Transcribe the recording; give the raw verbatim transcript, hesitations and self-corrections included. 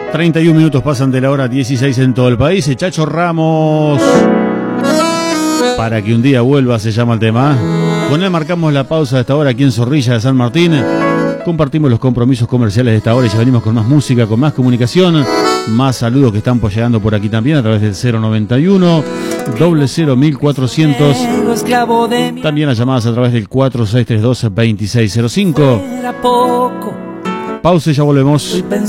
treinta y un minutos pasan de la hora dieciséis en todo el país. Chacho Ramos, para que un día vuelva, se llama el tema. Con él marcamos la pausa de esta hora aquí en Zorrilla de San Martín. Compartimos los compromisos comerciales de esta hora y ya venimos con más música, con más comunicación, más saludos que están llegando por aquí también a través del cero noventa y uno, doble cero mil cuatrocientos. También las llamadas a través del cuatro seis tres dos, dos seis cero cinco. Pausa y ya volvemos.